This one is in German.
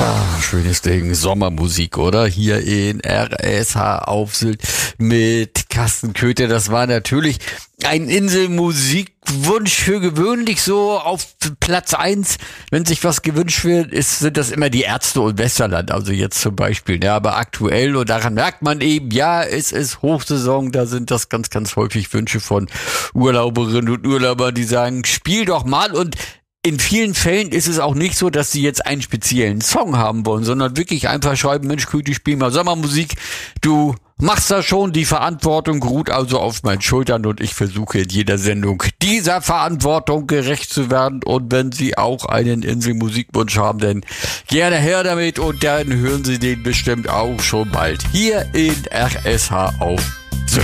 Schönes Ding, Sommermusik, oder? Hier in RSH auf Sylt mit Carsten Köther. Das war natürlich ein Inselmusikwunsch für gewöhnlich so auf Platz 1. Wenn sich was gewünscht wird, sind das immer die Ärzte und Westerland, also jetzt zum Beispiel. Ja, aber aktuell, und daran merkt man eben, ja, es ist Hochsaison, da sind das ganz, ganz häufig Wünsche von Urlauberinnen und Urlaubern, die sagen, spiel doch mal. Und in vielen Fällen ist es auch nicht so, dass sie jetzt einen speziellen Song haben wollen, sondern wirklich einfach schreiben, Mensch, Küti, spiel mal Sommermusik. Du machst das schon, die Verantwortung ruht also auf meinen Schultern und ich versuche in jeder Sendung dieser Verantwortung gerecht zu werden. Und wenn Sie auch einen Inselmusikwunsch haben, dann gerne her damit und dann hören Sie den bestimmt auch schon bald hier in RSH auf